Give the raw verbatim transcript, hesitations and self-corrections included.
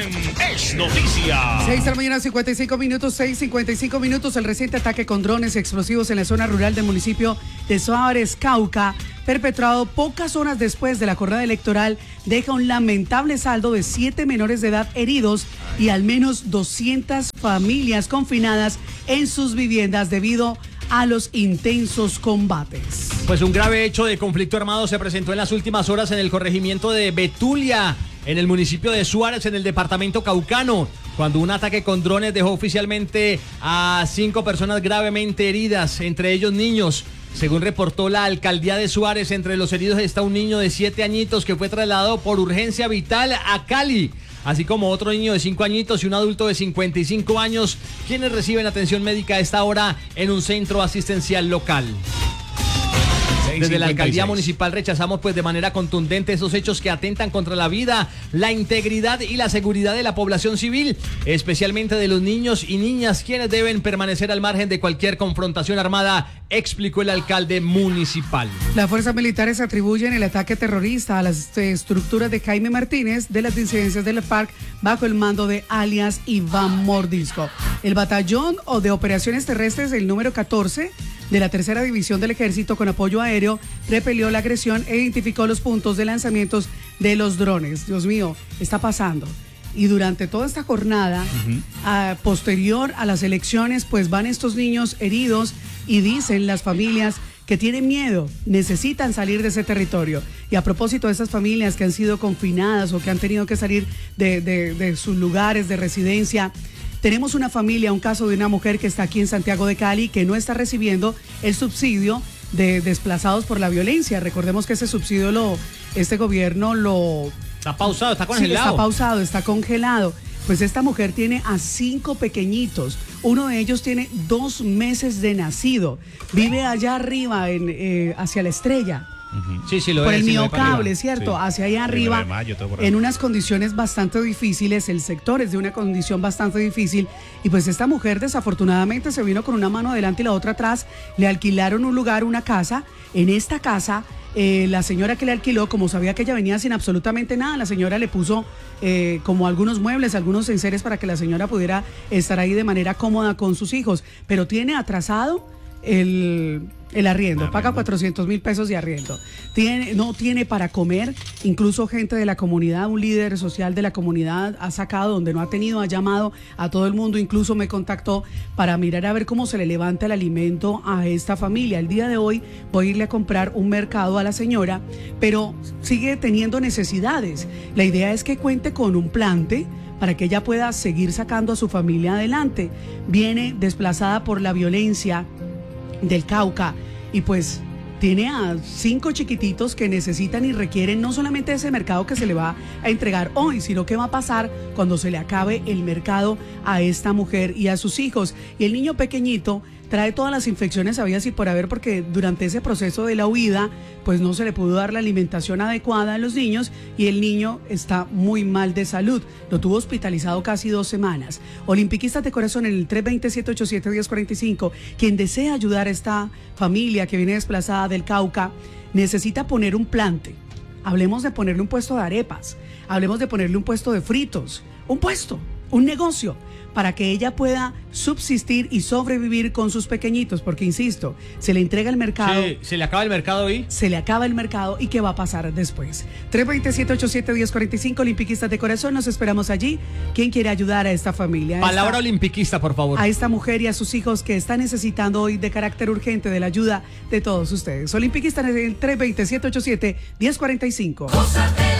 en Es Noticia. seis de la mañana, cincuenta y cinco minutos, seis cincuenta y cinco minutos. El reciente ataque con drones explosivos en la zona rural del municipio de Suárez, Cauca, perpetrado pocas horas después de la jornada electoral, deja un lamentable saldo de siete menores de edad heridos y al menos doscientas familias confinadas en sus viviendas debido a los intensos combates. Pues un grave hecho de conflicto armado se presentó en las últimas horas en el corregimiento de Betulia, en el municipio de Suárez, en el departamento caucano, cuando un ataque con drones dejó oficialmente a cinco personas gravemente heridas, entre ellos niños. Según reportó la alcaldía de Suárez, entre los heridos está un niño de siete añitos que fue trasladado por urgencia vital a Cali, así como otro niño de cinco añitos y un adulto de cincuenta y cinco años, quienes reciben atención médica a esta hora en un centro asistencial local. Desde la alcaldía municipal rechazamos pues de manera contundente esos hechos que atentan contra la vida, la integridad y la seguridad de la población civil, especialmente de los niños y niñas, quienes deben permanecer al margen de cualquier confrontación armada, explicó el alcalde municipal. Las fuerzas militares atribuyen el ataque terrorista a las estructuras de Jaime Martínez de las disidencias de la FARC bajo el mando de alias Iván Mordisco. El batallón o de operaciones terrestres del número catorce de la tercera división del ejército con apoyo aéreo repelió la agresión e identificó los puntos de lanzamientos de los drones. Dios mío, está pasando. Y durante toda esta jornada, uh-huh. a, posterior a las elecciones, pues van estos niños heridos y dicen las familias que tienen miedo, necesitan salir de ese territorio. Y a propósito de esas familias que han sido confinadas o que han tenido que salir de, de, de sus lugares de residencia, tenemos una familia, un caso de una mujer que está aquí en Santiago de Cali que no está recibiendo el subsidio de desplazados por la violencia. Recordemos que ese subsidio lo, este gobierno lo... Está pausado, está congelado. Sí, está pausado, está congelado. Pues esta mujer tiene a cinco pequeñitos. Uno de ellos tiene dos meses de nacido. Vive allá arriba, en, eh, hacia la Estrella. Uh-huh. Sí, sí, lo por es, el sí, Miocable, ¿cierto? Sí. Hacia allá arriba, mayo, en unas condiciones bastante difíciles, el sector es de una condición bastante difícil, y pues esta mujer desafortunadamente se vino con una mano adelante y la otra atrás, le alquilaron un lugar, una casa. En esta casa, eh, la señora que le alquiló, como sabía que ella venía sin absolutamente nada, la señora le puso eh, como algunos muebles, algunos enseres para que la señora pudiera estar ahí de manera cómoda con sus hijos, pero tiene atrasado el... El arriendo, paga cuatrocientos mil pesos de arriendo. Tiene, no tiene para comer, incluso gente de la comunidad, un líder social de la comunidad ha sacado, donde no ha tenido, ha llamado a todo el mundo, incluso me contactó para mirar a ver cómo se le levanta el alimento a esta familia. El día de hoy voy a irle a comprar un mercado a la señora, pero sigue teniendo necesidades. La idea es que cuente con un plante para que ella pueda seguir sacando a su familia adelante. Viene desplazada por la violencia del Cauca y pues tiene a cinco chiquititos que necesitan y requieren no solamente ese mercado que se le va a entregar hoy, sino que va a pasar cuando se le acabe el mercado a esta mujer y a sus hijos. Y el niño pequeñito trae todas las infecciones habidas y por haber, porque durante ese proceso de la huida pues no se le pudo dar la alimentación adecuada a los niños y el niño está muy mal de salud. Lo tuvo hospitalizado casi dos semanas. Olimpiquistas de corazón en el tres dos cero, siete ocho siete, uno cero cuatro cinco. Quien desea ayudar a esta familia que viene desplazada del Cauca necesita poner un plante. Hablemos de ponerle un puesto de arepas, hablemos de ponerle un puesto de fritos, un puesto, un negocio, para que ella pueda subsistir y sobrevivir con sus pequeñitos, porque insisto, se le entrega el mercado. Sí, se le acaba el mercado hoy. Se le acaba el mercado y ¿qué va a pasar después? tres dos cero, siete ocho siete, uno cero cuatro cinco, Olimpiquistas de corazón, nos esperamos allí. ¿Quién quiere ayudar a esta familia? A Palabra esta, olimpiquista, por favor. A esta mujer y a sus hijos que están necesitando hoy de carácter urgente de la ayuda de todos ustedes. Olimpiquistas en el tres dos cero, siete ocho siete, uno cero cuatro cinco.